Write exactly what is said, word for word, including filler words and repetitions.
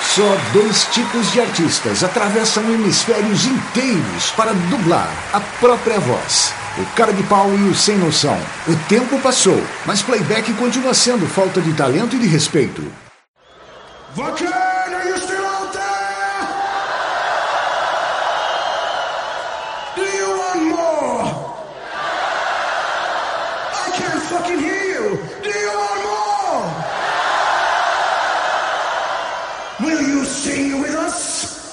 Só dois tipos de artistas atravessam hemisférios inteiros para dublar a própria voz. O cara de pau e o sem noção. O tempo passou, mas playback continua sendo falta de talento e de respeito. Vaquero, are you still out there? Do you want more? I can't fucking hear you. Do you want more? Will you sing with us?